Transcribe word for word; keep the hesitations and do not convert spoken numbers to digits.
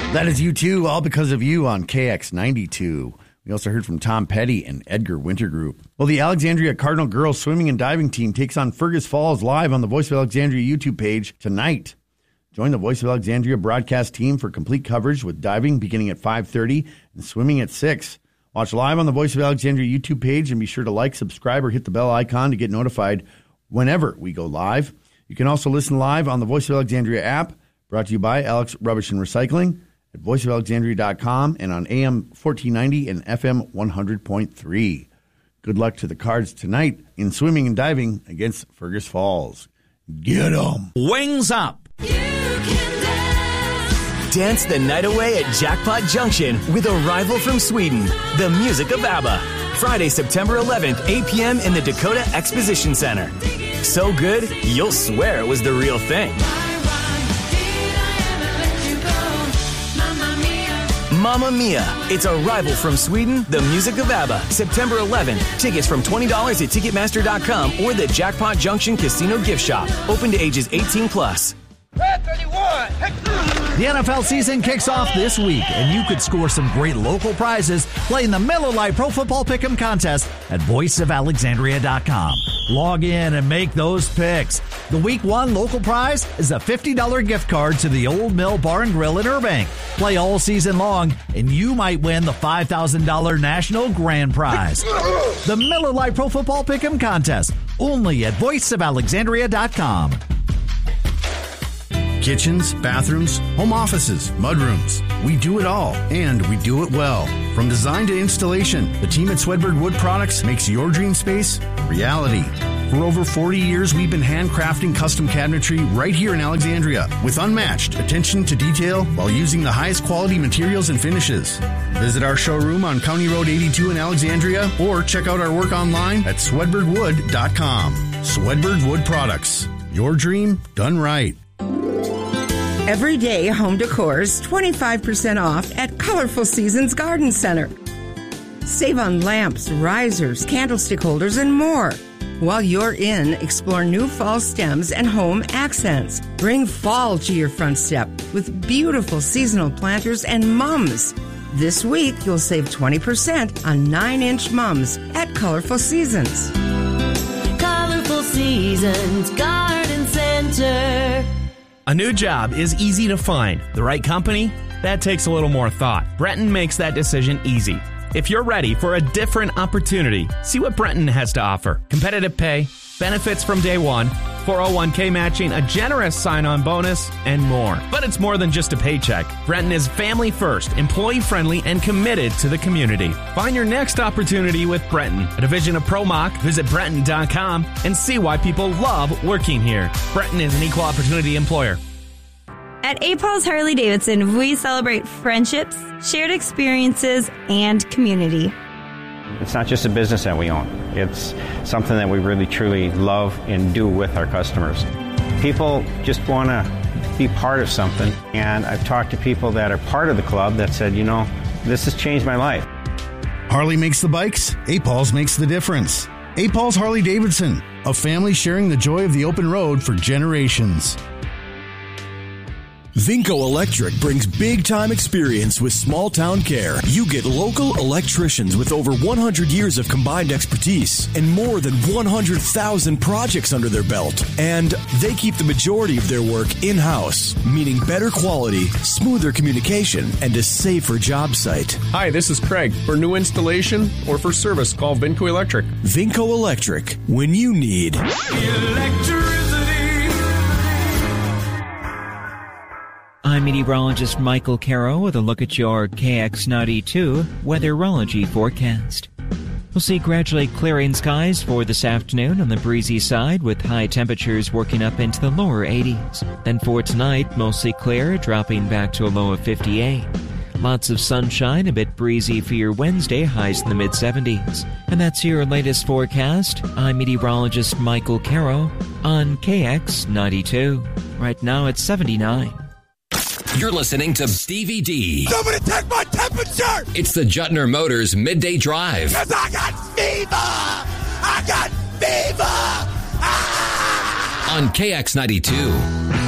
That is U two, all because of you on K X ninety-two. We also heard from Tom Petty and Edgar Wintergroup. Well, the Alexandria Cardinal girls swimming and diving team takes on Fergus Falls live on the Voice of Alexandria YouTube page tonight. Join the Voice of Alexandria broadcast team for complete coverage with diving beginning at five thirty and swimming at six. Watch live on the Voice of Alexandria YouTube page and be sure to like, subscribe, or hit the bell icon to get notified whenever we go live. You can also listen live on the Voice of Alexandria app, brought to you by Alex Rubbish and Recycling, at voice of alexandria dot com and on A M fourteen ninety and F M one hundred point three. Good luck to the Cards tonight in swimming and diving against Fergus Falls. Get 'em! Wings up! You can dance. Dance the night away at Jackpot Junction with a rival from Sweden, the music of ABBA. Friday, September eleventh, eight p.m. in the Dakota Exposition Center. So good, you'll swear it was the real thing. Mamma Mia. It's a rival from Sweden, the music of ABBA. September eleventh. Tickets from twenty dollars at Ticketmaster dot com or the Jackpot Junction Casino Gift Shop. Open to ages eighteen plus. The N F L season kicks off this week, and you could score some great local prizes playing the Miller Lite Pro Football Pick'em contest at voice of alexandria dot com. Log in and make those picks. The week one local prize is a fifty dollars gift card to the Old Mill Bar and Grill in Irving. Play all season long, and you might win the five thousand dollars national grand prize. The Miller Lite Pro Football Pick'em contest, only at voice of alexandria dot com. Kitchens, bathrooms, home offices, mudrooms. We do it all, and we do it well. From design to installation, the team at Swedberg Wood Products makes your dream space a reality. For over forty years, we've been handcrafting custom cabinetry right here in Alexandria with unmatched attention to detail while using the highest quality materials and finishes. Visit our showroom on County Road eighty-two in Alexandria or check out our work online at swedberg wood dot com. Swedberg Wood Products. Your dream done right. Everyday home decor is twenty-five percent off at Colorful Seasons Garden Center. Save on lamps, risers, candlestick holders, and more. While you're in, explore new fall stems and home accents. Bring fall to your front step with beautiful seasonal planters and mums. This week, you'll save twenty percent on nine-inch mums at Colorful Seasons. Colorful Seasons Garden Center. A new job is easy to find. The right company? That takes a little more thought. Brenton makes that decision easy. If you're ready for a different opportunity, see what Brenton has to offer. Competitive pay, benefits from day one, four oh one k matching, a generous sign-on bonus, and more. But it's more than just a paycheck. Brenton is family first, employee-friendly, and committed to the community. Find your next opportunity with Brenton, a division of ProMock. Visit Brenton dot com and see why people love working here. Brenton is an equal opportunity employer. At A. Paul's Harley-Davidson, we celebrate friendships, shared experiences, and community. It's not just a business that we own. It's something that we really, truly love and do with our customers. People just want to be part of something, and I've talked to people that are part of the club that said, you know, this has changed my life. Harley makes the bikes, A. Paul's makes the difference. A. Paul's Harley-Davidson, a family sharing the joy of the open road for generations. Vinco Electric brings big-time experience with small-town care. You get local electricians with over one hundred years of combined expertise and more than one hundred thousand projects under their belt. And they keep the majority of their work in-house, meaning better quality, smoother communication, and a safer job site. Hi, this is Craig. For new installation or for service, call Vinco Electric. Vinco Electric, when you need Electricity. I'm meteorologist Michael Caro with a look at your K X ninety-two weatherology forecast. We'll see gradually clearing skies for this afternoon on the breezy side with high temperatures working up into the lower eighties. Then for tonight, mostly clear, dropping back to a low of fifty-eight. Lots of sunshine, a bit breezy for your Wednesday, highs in the mid-seventies. And that's your latest forecast. I'm meteorologist Michael Caro on K X ninety-two. Right now it's seventy-nine. You're listening to Stevie D. Somebody take my temperature! It's the Juttner Motors Midday Drive. Because I got fever! I got fever! Ah! On K X ninety-two.